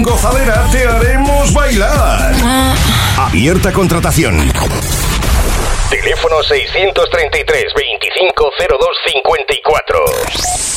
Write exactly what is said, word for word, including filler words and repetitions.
con gozadera te haremos bailar. Abierta contratación. Teléfono seiscientos treinta y tres, veinticinco, cero dos cincuenta y cuatro.